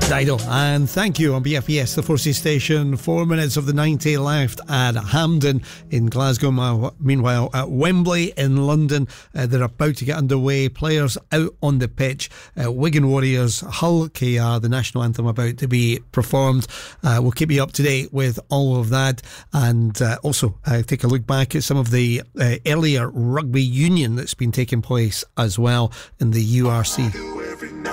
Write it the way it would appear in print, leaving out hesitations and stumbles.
Dido, and thank you on BFBS, the Forces Station. 4 minutes of the 90 left at Hampden in Glasgow. Meanwhile, at Wembley in London, they're about to get underway. Players out on the pitch. Wigan Warriors, Hull KR, the national anthem about to be performed. We'll keep you up to date with all of that, and also take a look back at some of the earlier rugby union that's been taking place as well in the URC.